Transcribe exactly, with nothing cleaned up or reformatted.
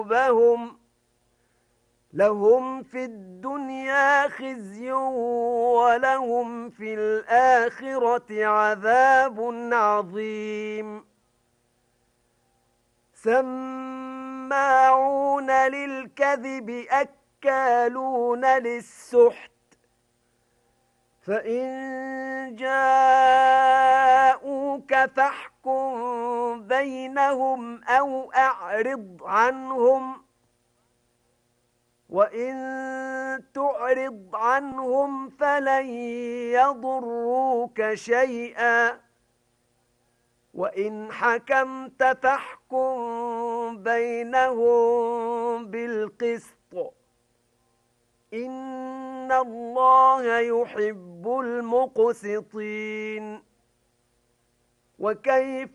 قلوبهم لهم في الدنيا خزي ولهم في الآخرة عذاب عظيم سماعون للكذب أكالون للسحت فإن جاءوك فاحكم بينهم أو أعرض عنهم وإن تعرض عنهم فلن يضروك شيئا وإن حكمت فاحكم بينهم بالقسط إن الله يحب المقسطين وكيف